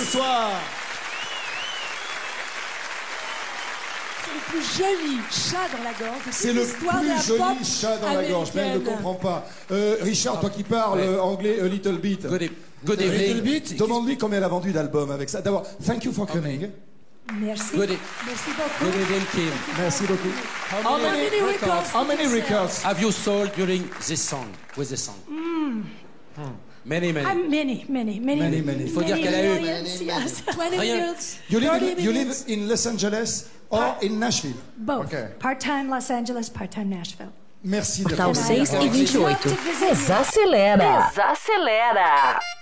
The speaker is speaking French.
soir. C'est le plus joli chat dans la gorge. C'est le plus joli chat dans la gorge, mais elle ne comprend pas. Richard, toi qui parles anglais a little bit. Good evening. Little bit, demande-lui combien elle a vendu d'albums avec ça. D'abord, thank you for coming. Merci. Merci beaucoup. Good evening, Kim. Merci beaucoup. How many records? How many records? Have you sold during this song, with this song? Many. Many. Il faut dire qu'elle a eu... 20 Rien. minutes. You 30 live minutes. in Los Angeles or in Nashville? Both. Okay. Part-time Los Angeles, part-time Nashville. Merci de Portal 6 e 28. Love to visit you. Desacelera.